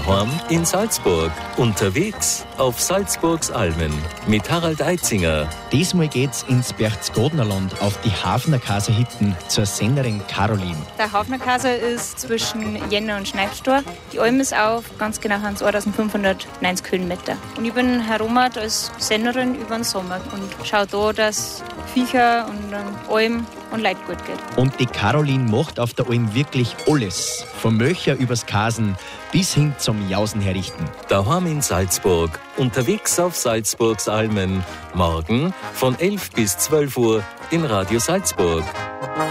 Daheim in Salzburg. Unterwegs auf Salzburgs Almen mit Harald Eitzinger. Diesmal geht's ins Berchtesgadenerland auf die Hafnerkaser Hitten zur Sennerin Caroline. Der Hafnerkaser ist zwischen Jänner und Schneidstor. Die Alm ist auf, ganz genau haben es 1590 Höhenmeter. Und ich bin herumgemacht als Sennerin über den Sommer und schaue da, dass Viecher und Alm und Leute gut geht. Und die Caroline macht auf der Alm wirklich alles. Vom Mölcher übers Kasen bis hin zum Jausen herrichten. Daheim in Salzburg. Unterwegs auf Salzburgs Almen. Morgen von 11 bis 12 Uhr in Radio Salzburg.